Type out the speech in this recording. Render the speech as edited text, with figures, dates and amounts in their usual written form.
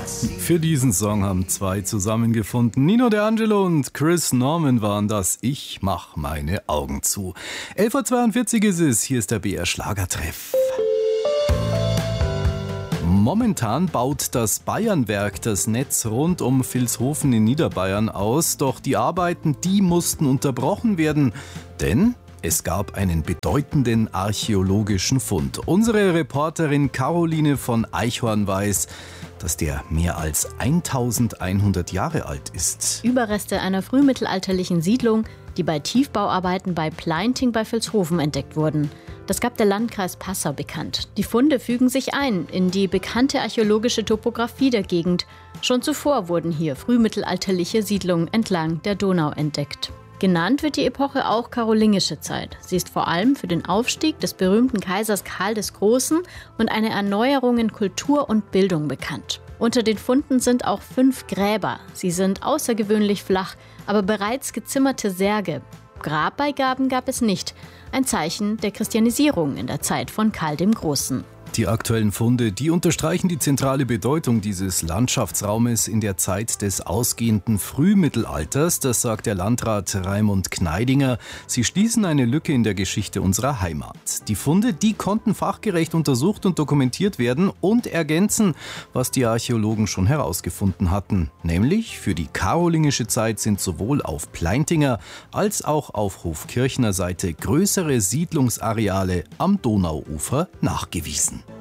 Für diesen Song haben zwei zusammengefunden. Nino De Angelo und Chris Norman waren das. Ich mach meine Augen zu. 11.42 Uhr ist es. Hier ist der BR Schlagertreff. Momentan baut das Bayernwerk das Netz rund um Vilshofen in Niederbayern aus. Doch die Arbeiten, die mussten unterbrochen werden. Denn es gab einen bedeutenden archäologischen Fund. Unsere Reporterin Caroline von Eichhorn weiß, dass der mehr als 1100 Jahre alt ist. Überreste einer frühmittelalterlichen Siedlung, die bei Tiefbauarbeiten bei Pleinting bei Vilshofen entdeckt wurden. Das gab der Landkreis Passau bekannt. Die Funde fügen sich ein in die bekannte archäologische Topographie der Gegend. Schon zuvor wurden hier frühmittelalterliche Siedlungen entlang der Donau entdeckt. Genannt wird die Epoche auch karolingische Zeit. Sie ist vor allem für den Aufstieg des berühmten Kaisers Karl des Großen und eine Erneuerung in Kultur und Bildung bekannt. Unter den Funden sind auch 5 Gräber. Sie sind außergewöhnlich flach, aber bereits gezimmerte Särge. Grabbeigaben gab es nicht. Ein Zeichen der Christianisierung in der Zeit von Karl dem Großen. Die aktuellen Funde, die unterstreichen die zentrale Bedeutung dieses Landschaftsraumes in der Zeit des ausgehenden Frühmittelalters. Das sagt der Landrat Raimund Kneidinger. Sie schließen eine Lücke in der Geschichte unserer Heimat. Die Funde, die konnten fachgerecht untersucht und dokumentiert werden und ergänzen, was die Archäologen schon herausgefunden hatten. Nämlich für die karolingische Zeit sind sowohl auf Pleintinger als auch auf Hofkirchner Seite größere Siedlungsareale am Donauufer nachgewiesen.